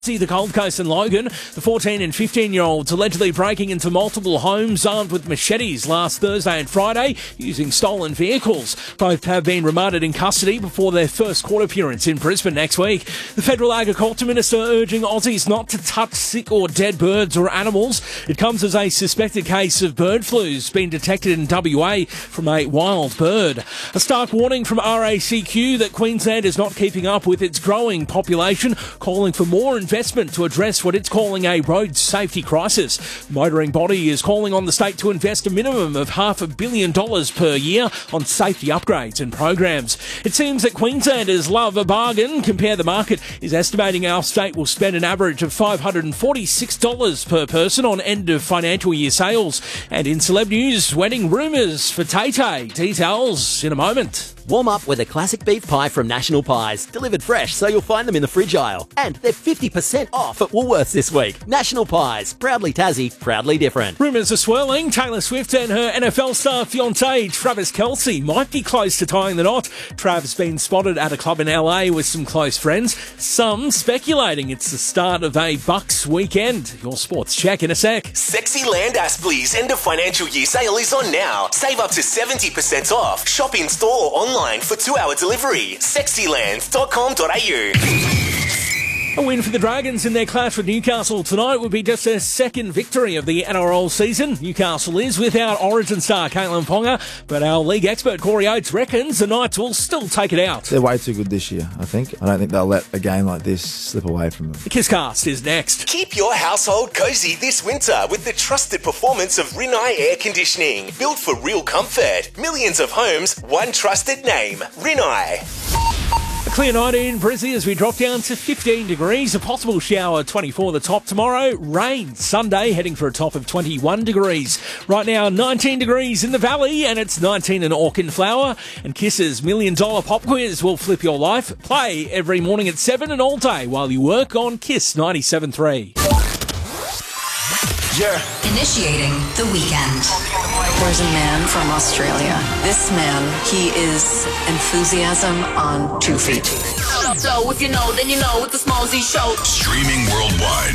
See the Gold Coast and Logan. The 14 and 15-year-olds allegedly breaking into multiple homes armed with machetes last Thursday and Friday using stolen vehicles. Both have been remanded in custody before their first court appearance in Brisbane next week. The Federal Agriculture Minister urging Aussies not to touch sick or dead birds or animals. It comes as a suspected case of bird flu's been detected in WA from a wild bird. A stark warning from RACQ that Queensland is not keeping up with its growing population, calling for more investment to address what it's calling a road safety crisis. The motoring body is calling on the state to invest a minimum of $500 million per year on safety upgrades and programs. It seems that Queenslanders love a bargain. Compare the Market is estimating our state will spend an average of $546 per person on end of financial year sales. And in celeb news, wedding rumours for Tay-Tay. Details in a moment. Warm up with a classic beef pie from National Pies. Delivered fresh, so you'll find them in the fridge aisle. And they're 50% off at Woolworths this week. National Pies. Proudly Tassie, proudly different. Rumours are swirling. Taylor Swift and her NFL star fiancé, Travis Kelce, might be close to tying the knot. Trav's been spotted at a club in LA with some close friends. Some speculating it's the start of a Bucks weekend. Your sports check in a sec. Sexyland Aspley's end of financial year sale is on now. Save up to 70% off. Shop in store or online for 2-hour delivery. Sexyland.com.au. A win for the Dragons in their clash with Newcastle tonight would be just their second victory of the NRL season. Newcastle is without Origin star Caitlin Ponga, but our league expert Corey Oates reckons the Knights will still take it out. They're way too good this year, I think. I don't think they'll let a game like this slip away from them. The Kisscast is next. Keep your household cozy this winter with the trusted performance of Rinnai Air Conditioning. Built for real comfort. Millions of homes, one trusted name. Rinnai. A clear night in Brizzy as we drop down to 15 degrees. A possible shower 24 the top tomorrow. Rain Sunday heading for a top of 21 degrees. Right now 19 degrees in the valley and it's 19 in Auchenflower. And Kiss's $1 Million Pop Quiz will flip your life. Play every morning at 7 and all day while you work on Kiss 97.3. Yeah. Initiating the weekend. There's a man from Australia. This man, he is enthusiasm on 2 feet. So if you know, then you know it's the Smallzy Show. Streaming worldwide.